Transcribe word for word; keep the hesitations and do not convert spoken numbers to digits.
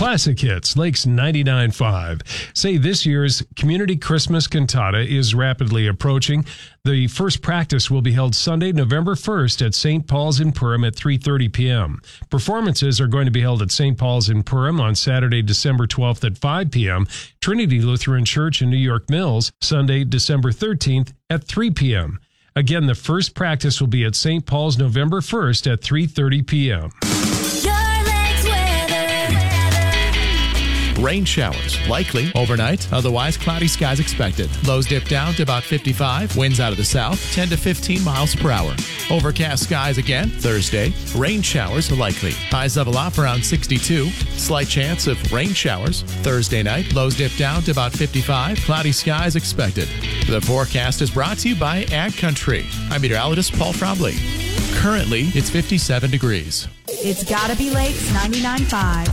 Classic Hits, Lakes ninety-nine point five. Say this year's Community Christmas Cantata is rapidly approaching. The first practice will be held Sunday, November first at Saint Paul's in Perham at three thirty p.m. Performances are going to be held at Saint Paul's in Perham on Saturday, December twelfth at five p.m., Trinity Lutheran Church in New York Mills, Sunday, December thirteenth at three p.m. Again, the first practice will be at Saint Paul's November first at three thirty p.m. Rain showers, likely overnight, otherwise cloudy skies expected. Lows dip down to about fifty-five, winds out of the south, ten to fifteen miles per hour. Overcast skies again Thursday, rain showers likely. Highs level off around sixty-two, slight chance of rain showers. Thursday night, lows dip down to about fifty-five, cloudy skies expected. The forecast is brought to you by Ag Country. I'm meteorologist Paul Trombley. Currently, it's fifty-seven degrees. It's Gotta Be Lakes ninety-nine point five.